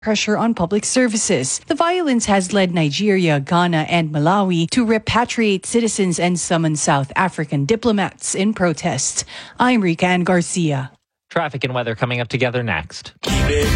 pressure on public services. The violence has led Nigeria, Ghana, and Malawi to repatriate citizens and summon South African diplomats in protest. I'm Rica Ann Garcia. Traffic and weather coming up together next.